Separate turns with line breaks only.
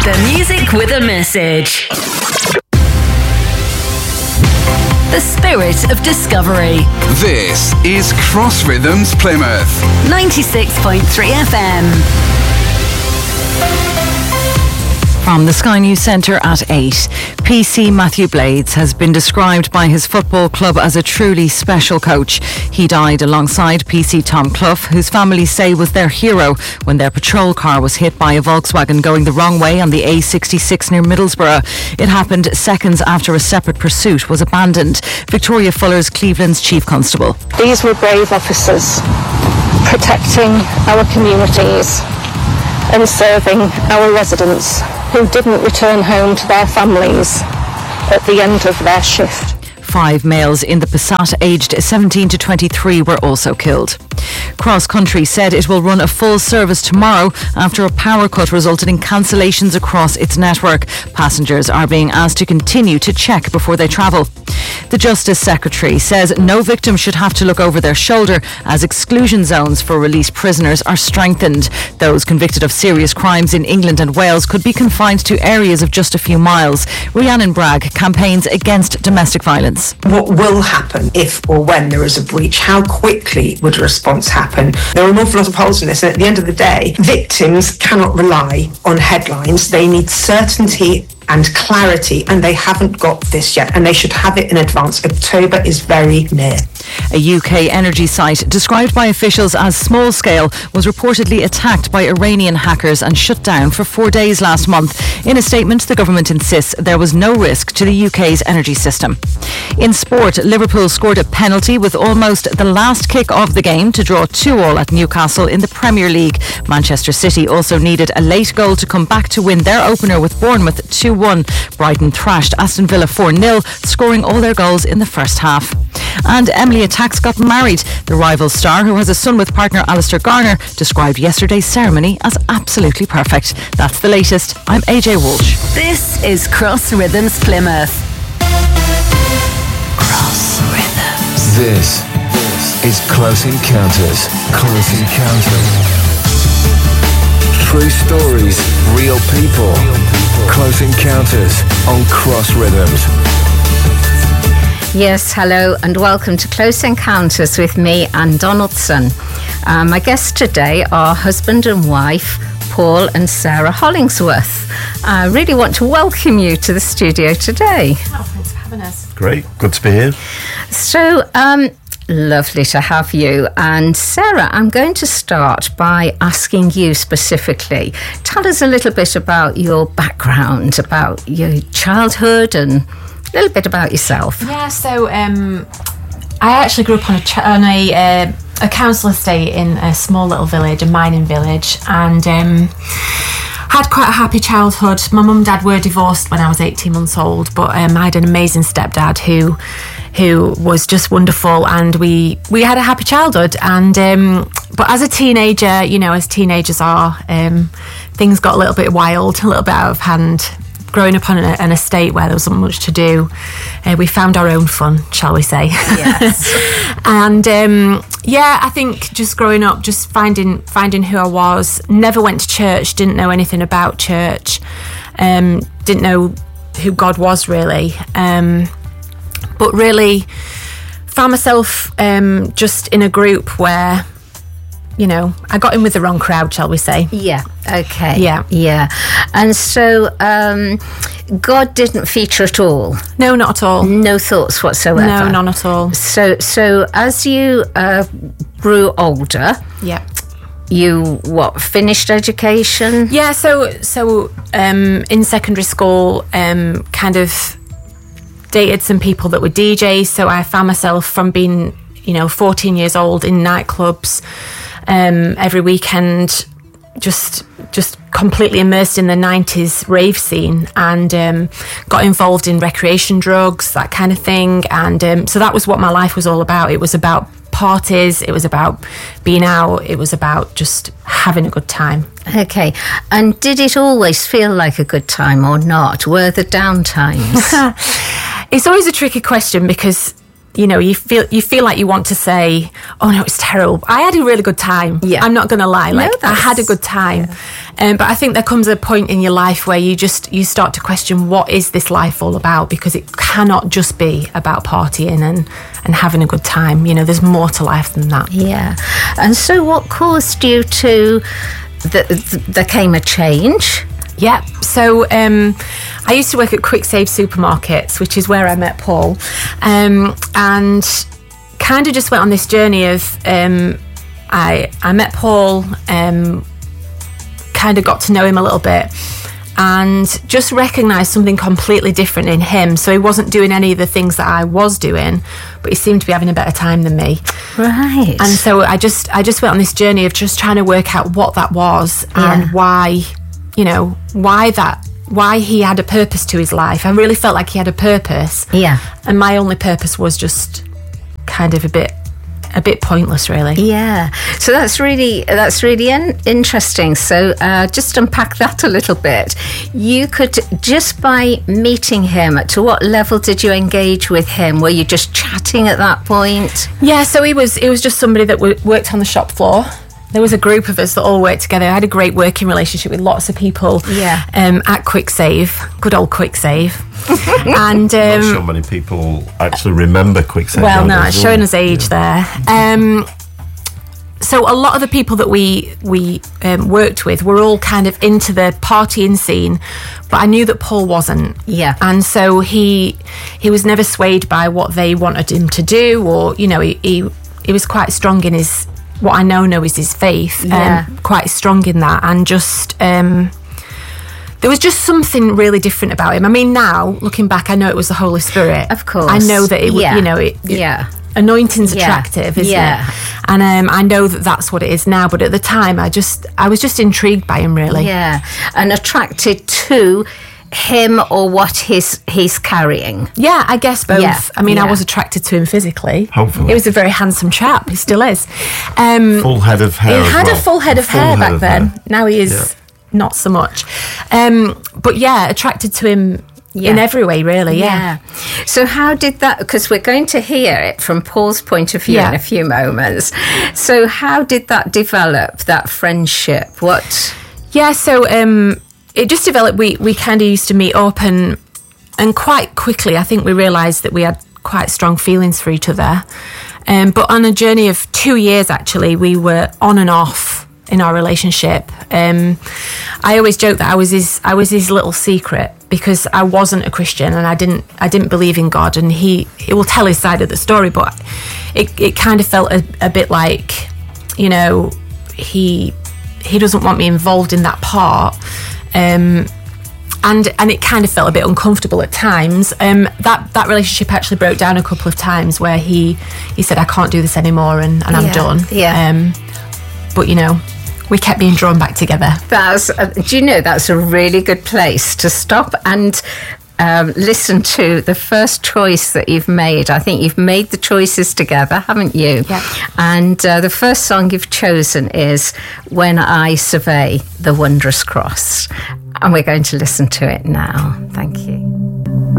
The music with a message. The spirit of discovery.
This is Cross Rhythms Plymouth.
96.3 FM.
From the Sky News Centre at 8, PC Matthew Blades has been described by his football club as a truly special coach. He died alongside PC Tom Clough, whose family say was their hero when their patrol car was hit by a Volkswagen going the wrong way on the A66 near Middlesbrough. It happened seconds after a separate pursuit was abandoned. Victoria Fuller's Cleveland's Chief Constable.
These were brave officers protecting our communities and serving our residents who didn't return home to their families at the end of their shift.
5 males in the Passat aged 17 to 23 were also killed. Cross Country said it will run a full service tomorrow after a power cut resulted in cancellations across its network. Passengers are being asked to continue to check before they travel. The Justice Secretary says no victim should have to look over their shoulder as exclusion zones for released prisoners are strengthened. Those convicted of serious crimes in England and Wales could be confined to areas of just a few miles. Rhiannon Bragg campaigns against domestic violence.
What will happen if or when there is a breach? How quickly would a response happen? There are an awful lot of holes in this, and at the end of the day, victims cannot rely on headlines. They need certainty and clarity, and they haven't got this yet, and they should have it in advance. October is very near.
A UK energy site described by officials as small scale was reportedly attacked by Iranian hackers and shut down for 4 days last month. In a statement, the government insists there was no risk to the UK's energy system. In sport, Liverpool scored a penalty with almost the last kick of the game to draw 2-2 at Newcastle in the Premier League. Manchester City also needed a late goal to come back to win their opener with Bournemouth 2-1. Brighton thrashed Aston Villa 4-0, scoring all their goals in the first half. And Emily Attacks got married. The rival star, who has a son with partner Alistair Garner, described yesterday's ceremony as absolutely perfect. That's the latest. I'm AJ Walsh.
This is Cross Rhythms Plymouth. Cross Rhythms.
This is Close Encounters. Close Encounters. True stories, real people. Close Encounters on Cross Rhythms.
Yes, hello and welcome to Close Encounters with me, Anne Donaldson. My guests today are husband and wife, Paul and Sarah Hollingsworth. I really want to welcome you to the studio today.
Oh, thanks for having us.
Great, good to be here.
So, lovely to have you. And Sarah, I'm going to start by asking you specifically. Tell us a little bit about your background, about your childhood and a little bit about yourself.
Yeah, so I actually grew up on a council estate in a small little village, a mining village, and had quite a happy childhood. My mum and dad were divorced when I was 18 months old, but I had an amazing stepdad who was just wonderful, and we had a happy childhood. And but as a teenager, you know, as teenagers are, things got a little bit wild, a little bit out of hand. Growing up on an estate where there wasn't much to do, we found our own fun, shall we say?
Yes.
And I think just growing up, just finding who I was. Never went to church. Didn't know anything about church. Didn't know who God was really. But really found myself just in a group where, you know, I got in with the wrong crowd, shall we say.
Yeah, okay.
Yeah.
And so God didn't feature at all?
No, not at all.
No thoughts whatsoever?
No, none at all.
So as you grew older...
Yeah.
You, finished education?
Yeah, so in secondary school, kind of dated some people that were DJs, so I found myself from being, 14 years old in nightclubs, every weekend, just completely immersed in the 90s rave scene, and got involved in recreation drugs, that kind of thing. And so that was what my life was all about. It was about parties, it was about being out, it was about just having a good time.
Okay. And did it always feel like a good time or not? Were there down times?
It's always a tricky question because you feel like you want to say, oh no, it's terrible. I had a really good time.
Yeah.
I'm not going to lie. I had a good time. But I think there comes a point in your life where you start to question, what is this life all about? Because it cannot just be about partying and having a good time. You know, there's more to life than that.
Yeah. And so what caused you to... there came a change?
Yeah, so I used to work at Quick Save supermarkets, which is where I met Paul, and kind of just went on this journey of I met Paul, kind of got to know him a little bit, and just recognised something completely different in him. So he wasn't doing any of the things that I was doing, but he seemed to be having a better time than me.
Right.
And so I just went on this journey of just trying to work out what that was and why. You know, why he had a purpose to his life. I really felt like he had a purpose.
Yeah.
And my only purpose was just kind of a bit pointless, really.
Yeah. So that's really interesting. So just unpack that a little bit. You could, just by meeting him, to what level did you engage with him? Were you just chatting at that point?
Yeah, so he was just somebody that worked on the shop floor. There was a group of us that all worked together. I had a great working relationship with lots of people at Quick Save, good old Quick Save. And
I'm not sure many people actually remember Quick Save.
Well, no, it's showing us age there. So a lot of the people that we worked with were all kind of into the partying scene, but I knew that Paul wasn't.
Yeah.
And so he was never swayed by what they wanted him to do, or, you know, he was quite strong in his... What I know is his faith, quite strong in that, and just there was just something really different about him. I mean, now looking back, I know it was the Holy Spirit.
Of course,
I know that it was, you know, anointing's attractive, isn't it? And I know that that's what it is now. But at the time, I was just intrigued by him, really.
Yeah, and attracted to him or what he's carrying.
Yeah, I guess both. I mean, I was attracted to him physically.
Hopefully.
He was a very handsome chap. He still is.
Full head of hair.
He had a full head of hair back then. Now he is not so much. But yeah, attracted to him in every way, really. Yeah.
So how did that, because we're going to hear it from Paul's point of view in a few moments. So how did that develop, that friendship? What?
Yeah, so it just developed. We kind of used to meet up, and quite quickly, I think we realised that we had quite strong feelings for each other. But on a journey of 2 years, actually, we were on and off in our relationship. I always joke that I was his little secret, because I wasn't a Christian and I didn't believe in God, and he will tell his side of the story, but it kind of felt a bit like, you know, he doesn't want me involved in that part. And it kind of felt a bit uncomfortable at times. That relationship actually broke down a couple of times, where he said, I can't do this anymore, and I'm done.
Yeah.
But, you know, we kept being drawn back together.
Do you know, that's a really good place to stop and listen to the first choice that you've made. I think you've made the choices together, haven't you?
Yeah.
And the first song you've chosen is When I Survey the Wondrous Cross. And we're going to listen to it now. Thank you.